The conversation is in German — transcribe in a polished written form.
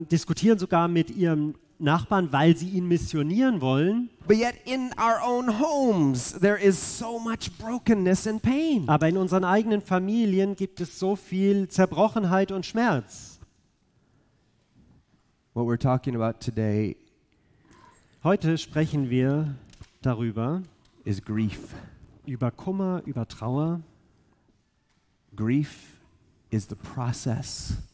diskutieren sogar mit ihrem Nachbarn, weil sie ihn missionieren wollen. But yet in our own homes, there is so much brokenness and pain. Aber in unseren eigenen Familien gibt es so viel Zerbrochenheit und Schmerz. What we're talking about today Heute sprechen wir darüber, is grief. über Kummer, über Trauer. Grief is the process